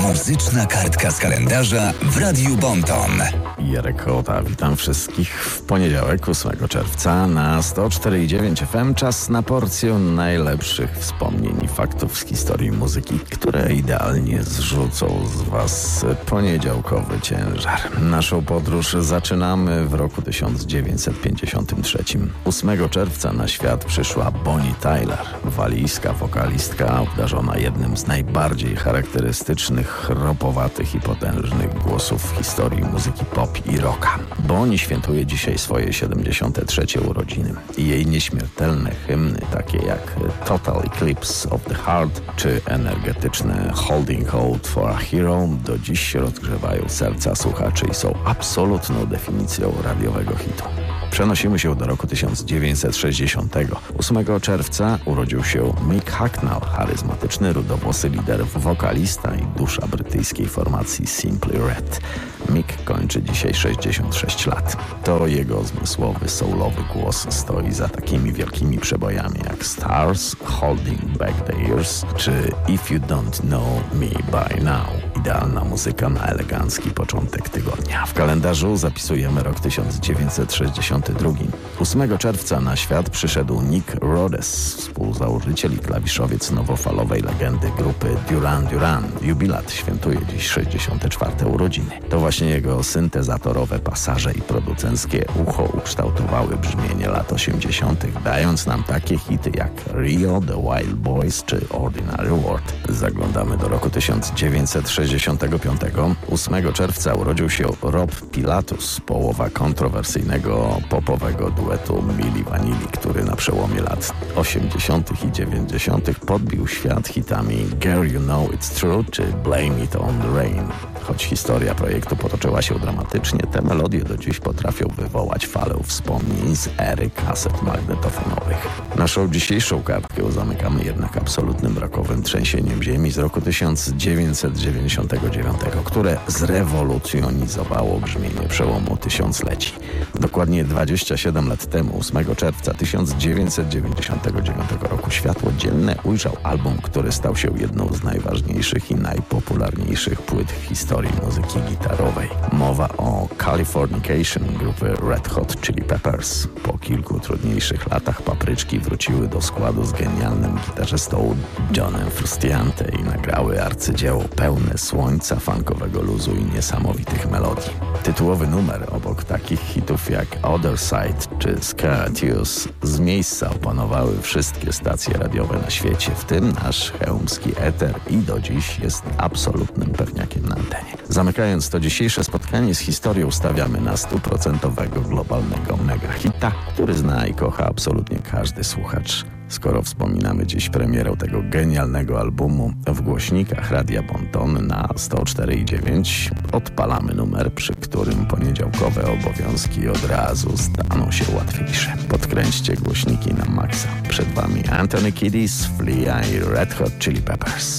Muzyczna kartka z kalendarza w Radiu Bonton. Jarek Hołota, witam wszystkich w poniedziałek, 8 czerwca na 104,9 FM. Czas na porcję najlepszych wspomnień i faktów z historii muzyki, które idealnie zrzucą z Was poniedziałkowy ciężar. Naszą podróż zaczynamy w roku 1953. 8 czerwca na świat przyszła Bonnie Tyler, walijska wokalistka obdarzona jednym z najbardziej charakterystycznych, chropowatych i potężnych głosów w historii muzyki pop i rocka. Bonnie świętuje dzisiaj swoje 73. urodziny i jej nieśmiertelne hymny, takie jak Total Eclipse of the Heart czy energetyczne Holding Out for a Hero, do dziś rozgrzewają serca słuchaczy i są absolutną definicją radiowego hitu. Przenosimy się do roku 1960. 8 czerwca urodził się Mick Hucknall, charyzmatyczny, rudowłosy lider, wokalista i dusza brytyjskiej formacji Simply Red. Mick kończy dzisiaj 66 lat. To jego zmysłowy, soulowy głos stoi za takimi wielkimi przebojami jak Stars, Holding Back the Years czy If You Don't Know Me By Now. Idealna muzyka na elegancki początek tygodnia. W kalendarzu zapisujemy rok 1962. 8 czerwca na świat przyszedł Nick Rhodes, współzałożyciel i klawiszowiec nowofalowej legendy grupy Duran Duran. Jubilat świętuje dziś 64. urodziny. To właśnie jego syntezatorowe pasaże i producenckie ucho ukształtowały brzmienie lat 80., dając nam takie hity jak Rio, The Wild Boys czy Ordinary World. Zaglądamy do roku 1965. 8 czerwca urodził się Rob Pilatus, połowa kontrowersyjnego popowego duetu Milli Vanilli, który na przełomie lat 80. i 90. podbił świat hitami Girl You Know It's True czy Blame It On The Rain. Choć historia projektu potoczyła się dramatycznie, te melodie do dziś potrafią wywołać falę wspomnień z ery kaset magnetofonowych. Naszą dzisiejszą kartkę zamykamy jednak absolutnym rockowym trzęsieniem ziemi z roku 1999, które zrewolucjonizowało brzmienie przełomu tysiącleci. Dokładnie 27 lat temu, 8 czerwca 1999 roku, światło dzienne ujrzał album, który stał się jedną z najważniejszych i najpopularniejszych płyt w historii muzyki gitarowej. Mowa o Californication grupy Red Hot Chili Peppers. Po kilku trudniejszych latach papryczki wróciły do składu z genialnym gitarzystą Johnem Frusciante i nagrały arcydzieło pełne słońca, funkowego luzu i niesamowitych melodii. Tytułowy numer obok takich hitów jak Other Side czy Scaratius z miejsca opanowały wszystkie stacje radiowe na świecie, w tym nasz chełmski eter, i do dziś jest absolutnym pewniakiem na antenie. Zamykając to dzisiejsze spotkanie z historią, stawiamy na 100% globalnego mega hita, który zna i kocha absolutnie każdy słuchacz. Skoro wspominamy dziś premierę tego genialnego albumu w głośnikach Radia Bonton na 104,9, odpalamy numer, przy którym poniedziałkowe obowiązki od razu staną się łatwiejsze. Podkręćcie głośniki na maksa. Przed Wami Anthony Kiedis, Flea i Red Hot Chili Peppers.